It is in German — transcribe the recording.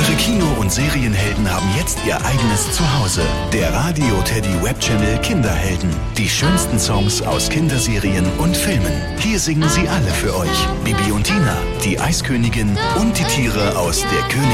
Eure Kino- und Serienhelden haben jetzt ihr eigenes Zuhause. Der Radio Teddy Webchannel Kinderhelden. Die schönsten Songs aus Kinderserien und Filmen. Hier singen sie alle für euch. Bibi und Tina, die Eiskönigin und die Tiere aus der